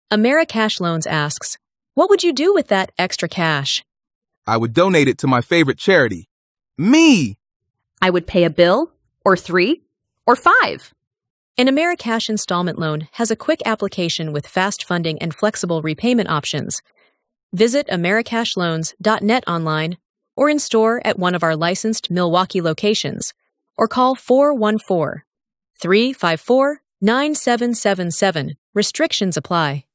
Americash Loans asks, what would you do with that extra cash? I would donate it to my favorite charity. Me! I would pay a bill, or 3, or 5. An Americash installment loan has a quick application with fast funding and flexible repayment options. Visit americashloans.net online or in store at one of our licensed Milwaukee locations, or call 414-354-9777. Restrictions apply.